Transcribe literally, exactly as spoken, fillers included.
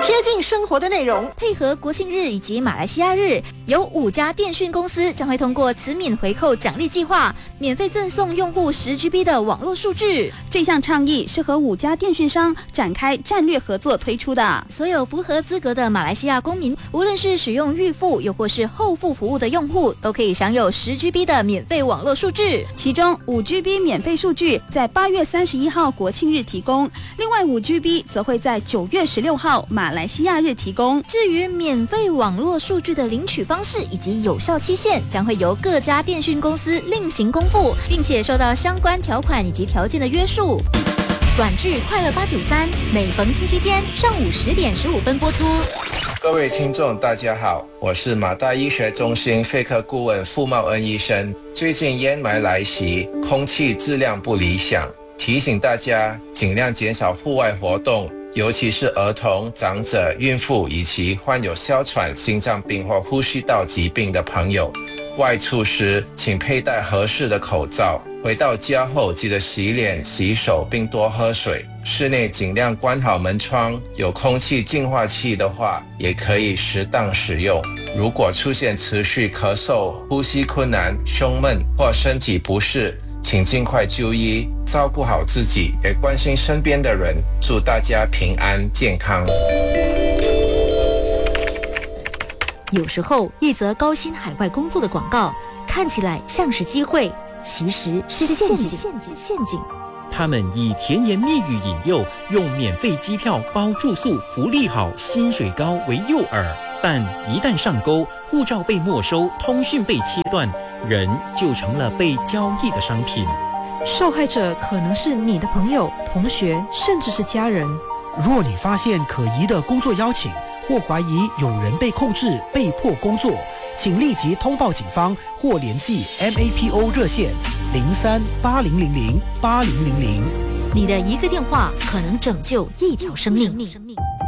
贴近生活的内容。 配合国庆日以及马来西亚日，有五家电讯公司将会通过慈免回扣奖励计划，免费赠送用户十 G B 的网络数据。 这项倡议是和五家电讯商展开战略合作推出的。 所有符合资格的马来西亚公民，无论是使用预付又或是后付服务的用户，都可以享有十 G B 的免费网络数据。 其中五 G B 免费数据在八月三十一号国庆日提供，另外五 G B 则会在九月十六号马来西亚日提供。 至于免费网络数据的领取方式以及有效期限，将会由各家电讯公司另行公布，并且受到相关条款以及条件的约束。短剧快乐八九三，每逢星期天上午十点十五分播出。 各位听众大家好，我是马大医学中心肺科顾问傅茂恩医生。最近烟霾来袭，空气质量不理想，提醒大家尽量减少户外活动，尤其是儿童、长者、孕妇以及患有哮喘、心脏病或呼吸道疾病的朋友。外出时请佩戴合适的口罩，回到家后记得洗脸、洗手并多喝水。室内尽量关好门窗，有空气净化器的话也可以适当使用。如果出现持续咳嗽、呼吸困难、胸闷或身体不适，请尽快就医，照顾好自己，也关心身边的人。祝大家平安健康。 有时候，一则高薪海外工作的广告看起来像是机会，其实是陷阱。陷阱，陷阱。 他们以甜言蜜语引诱，用免费机票包住宿、福利好、薪水高为诱饵，但一旦上钩，护照被没收，通讯被切断，人就成了被交易的商品。 受害者可能是你的朋友、同学，甚至是家人。 若你发现可疑的工作邀请，或怀疑有人被控制、被迫工作，请立即通报警方或联系 M A P O 热线零三八零零零八零零零。 你的一个电话可能拯救一条生命。